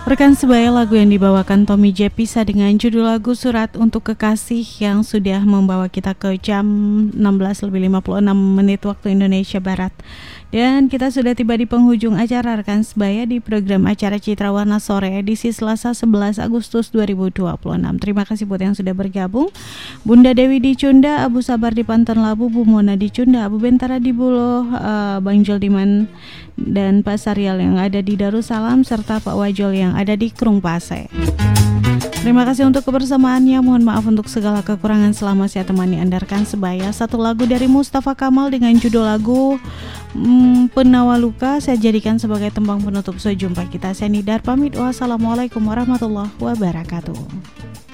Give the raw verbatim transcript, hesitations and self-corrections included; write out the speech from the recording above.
Rekan sebaya, lagu yang dibawakan Tommy J Pisa dengan judul lagu Surat Untuk Kekasih yang sudah membawa kita ke jam enam belas lebih lima puluh enam menit waktu Indonesia Barat. Dan kita sudah tiba di penghujung acara rekan sebaya di program acara Citra Warna Sore edisi Selasa sebelas Agustus dua ribu dua puluh enam. Terima kasih buat yang sudah bergabung. Bunda Dewi di Cunda, Abu Sabar di Pantan Labu, Bu Mona di Cunda, Abu Bentara di Buloh, uh, Bang Joldiman dan Pak Saryal yang ada di Darussalam serta Pak Wajol yang ada di Krung Pase. Terima kasih untuk kebersamaannya. Mohon maaf untuk segala kekurangan. Selama saya temani Anda rekan sebaya. Satu lagu dari Mustafa Kamal dengan judul lagu hmm, Penawa Luka saya jadikan sebagai tembang penutup sejumpa kita. Saya Nidar pamit. Wassalamualaikum warahmatullahi wabarakatuh.